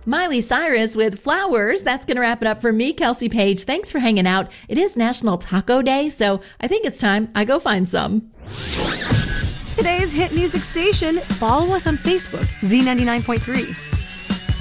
Miley Cyrus with Flowers. That's going to wrap it up for me, Kelsey Page. Thanks for hanging out. It is National Taco Day, so I think it's time I go find some. Today's hit music station. Follow us on Facebook, Z99.3.